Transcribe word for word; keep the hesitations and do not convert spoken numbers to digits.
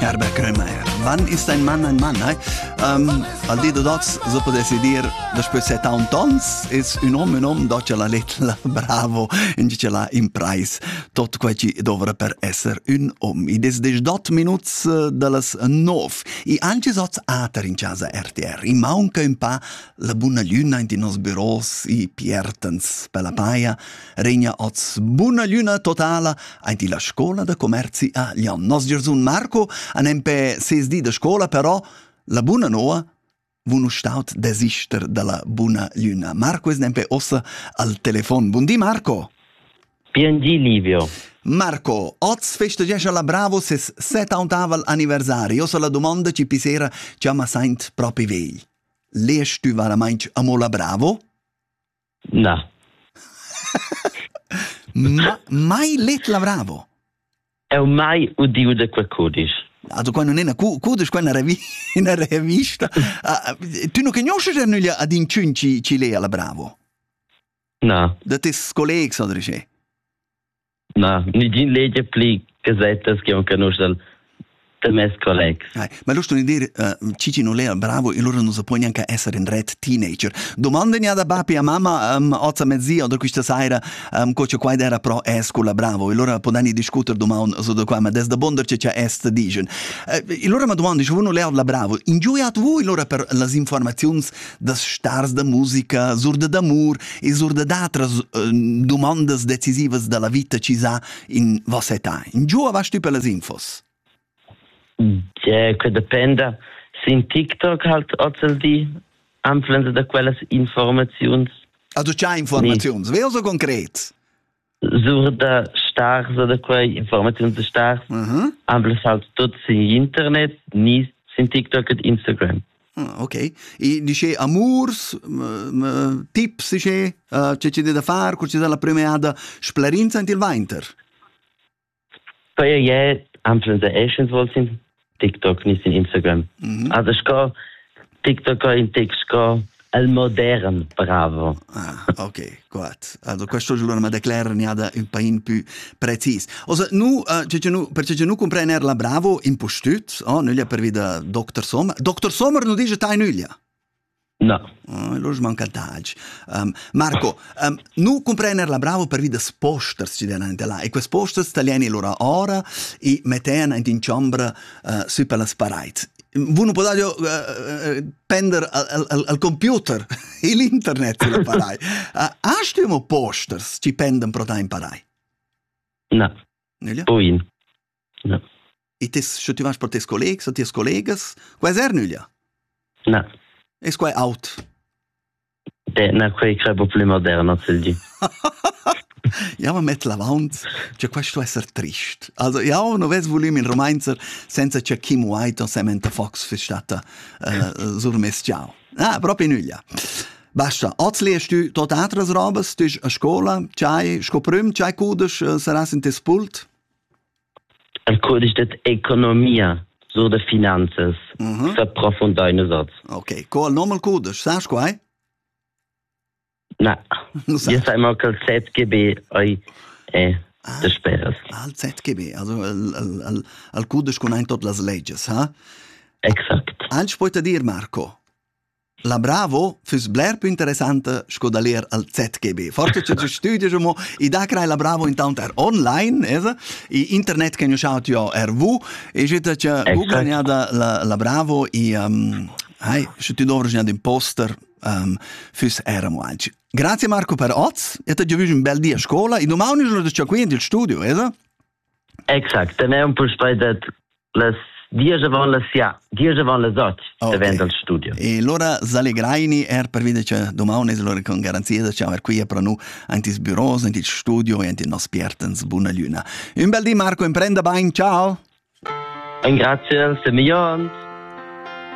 Herbert Grönemeyer. Wann ist ein Mann ein Mann? Eh? Um, al di de dots, so potessi dir, després settanta ans, is un om un om, dot ce la letla bravo, in ce la in prais, tot quel ci dovra per esser un om. I des des dot minuts de las nov, i anche sots ater in casa R T R, i maunca un pa la buna luna in nos bureaus, i piertens per la paia, regna oz buna luna totala, in la scola de commerci a Lion. Nos gersun Marco, anem pe ses di de scola, però la buna noa vunu staut desister dalla buna luna. Marco es nempe ossa al telefon. Buondì Marco. Buondì Livio. Marco, oz festegesce la bravo ses settantavel anniversari. Ossa la domanda ci pisera chiama saint propi vegl. Lees tu veramente amo la bravo? No. Ma, mai let la bravo? È mai udio de quel codice. Also quando non è cudes quando revi una rivista uh, tu non conosci già nulla ad in ci ci lei alla bravo no da tes colleghi so dice no ni din legge pli gazetas che non conosco de mes colleghi eh, ma lo sto di dire uh, Cici non lei al bravo e loro non si può neanche essere in red teenager domandani da papi a mamma um, ozza mezzia o questa sera um, coach qua era pro escola bravo e loro podani discutere domani su da qua ma des da bonder c'è est digen uh, e loro mi domandi se uno lei la bravo ingioiat voi loro per las informazions das stars da musica zurde d'amor e zurde d'altras uh, domandas decisivas della vita ci sa in vostra età ingioia vas tu per las infos. Ja, che dipende. Se in TikTok halt ozel di influenza da quelle informazioni. Also c'è informazioni, nee. Veo concret. Sur da stars da quelle informazioni da stars. Mhm. Ambles halt tot in internet, ni in TikTok et Instagram. Ah, ok. E dice amours, m- m- tips dice, uh, c'è c'è da fare, c'è da la premiata splerinza in il winter. Poi ja, influenza esens vol sin TikTok, nicht in Instagram. Mm-hmm. Also sco TikTok in TikTok al modern bravo. Ah, ok, gut. Also questo giuro ma declara niada un pain più precis. Also nu uh, c'è nu per c'è nu comprender la bravo in postut, oh, nulla per vida Doktor Sommer. Doktor Sommer nu dice tai nulla. No. Oh, allora manca il tag. Um, Marco, um, nu comprender la bravo per vida posters ci denante là. E questi posters italiani loro ora e mettean in ciambra uh, su per la sparite. Voi non potete uh, uh, pendere al, al, al computer e l'internet sulla parai. Uh, Hast posters ci pendono pro te imparai? No. Nulla? Poi. No. E te, se tu vas per tes colleghi o tes collegas, quasi er nulla? No. Es quai out. De na quei crebo più moderno celgi. Ja, ma met lavant, c'è questo essere trist. Also, ja, non ves volume in romanzer senza c'è Kim White o Samantha Fox festata uh, sur mes ciao. Ah, proprio nulla. Basta, oggi leest tu tot altres robes, tu a scuola, c'hai scoprum, c'hai cudes, uh, saras in tes pult? Il codice det economia. So de finanzas. Mm-hmm. S'approfondare sots. Ok, qual nomal cudes, saps quai? No. Io sai mal che il Z G B oi è ah, de speras. Ah, il Z G B, also al al al al cudes con ein tot las leges, ha? Exact. Anch puoi te dir Marco. La bravo fürs bler più interessante scodaler al Z G B. Forse c'è studio mo i da crai la bravo intanto er online, esa? I internet che ne schaut ja er vu e jeta c'è Google ja da la la bravo i um hai, se tu dovres ja den poster um fürs er mo anche. Grazie Marco per oz. E te giuvi un bel dia a scuola e domani sono c'è qui in il studio, esa? Exact. Dann è un po' spaidet las Dies van la sia, dies van la zot, okay. Davant al studio. E allora Zalegraini er per vedere che domani allora con garanzia che er qui per nu antis bureaus, antis studio e antis nos piertens buona luna. Un bel di Marco, imprenda bain, ciao. Un grazie, se milions.